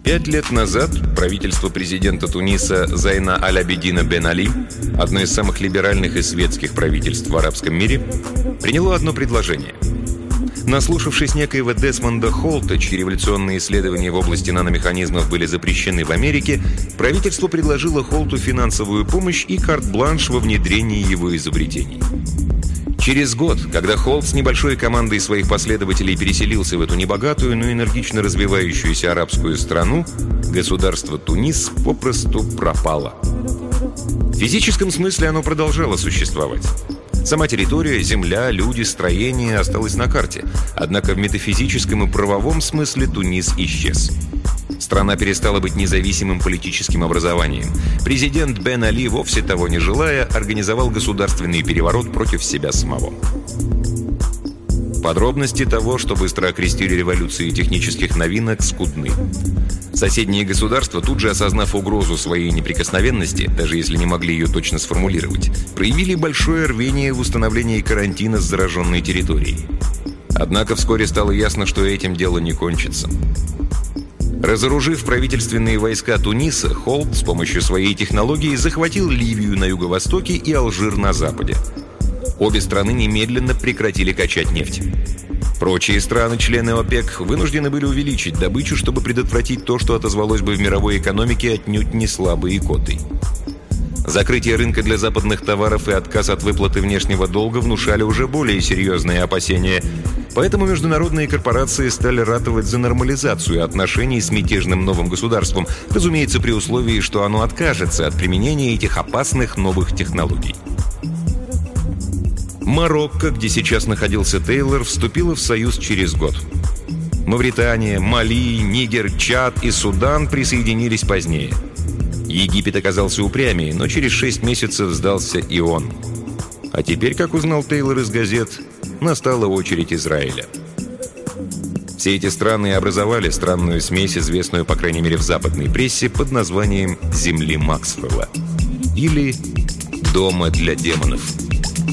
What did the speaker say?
5 лет назад правительство президента Туниса Зайна Аль-Абидина Бен Али, одно из самых либеральных и светских правительств в арабском мире, приняло одно предложение. Наслушавшись некоего Десмонда Холта, чьи революционные исследования в области наномеханизмов были запрещены в Америке, правительство предложило Холту финансовую помощь и карт-бланш во внедрении его изобретений. Через год, когда Холт с небольшой командой своих последователей переселился в эту небогатую, но энергично развивающуюся арабскую страну, государство Тунис попросту пропало. В физическом смысле оно продолжало существовать. Сама территория, земля, люди, строение осталось на карте. Однако в метафизическом и правовом смысле Тунис исчез. Страна перестала быть независимым политическим образованием. Президент Бен Али, вовсе того не желая, организовал государственный переворот против себя самого. Подробности того, что быстро окрестили революцией технических новинок, скудны. Соседние государства, тут же осознав угрозу своей неприкосновенности, даже если не могли ее точно сформулировать, проявили большое рвение в установлении карантина с зараженной территорией. Однако вскоре стало ясно, что этим дело не кончится. Разоружив правительственные войска Туниса, Холт с помощью своей технологии захватил Ливию на юго-востоке и Алжир на западе. Обе страны немедленно прекратили качать нефть. Прочие страны, члены ОПЕК, вынуждены были увеличить добычу, чтобы предотвратить то, что отозвалось бы в мировой экономике отнюдь не слабой икотой. Закрытие рынка для западных товаров и отказ от выплаты внешнего долга внушали уже более серьезные опасения. Поэтому международные корпорации стали ратовать за нормализацию отношений с мятежным новым государством, разумеется, при условии, что оно откажется от применения этих опасных новых технологий. Марокко, где сейчас находился Тейлор, вступила в союз через год. Мавритания, Мали, Нигер, Чад и Судан присоединились позднее. Египет оказался упрямее, но через 6 месяцев сдался и он. А теперь, как узнал Тейлор из газет, настала очередь Израиля. Все эти страны образовали странную смесь, известную, по крайней мере, в западной прессе, под названием «Земли Максвелла» или «Дома для демонов».